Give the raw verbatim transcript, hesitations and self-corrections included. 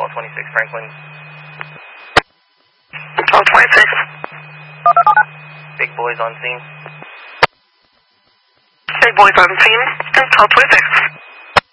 twenty-six Franklin. twelve twenty-six. Big boys on scene. Big boys on scene. twelve twenty-six.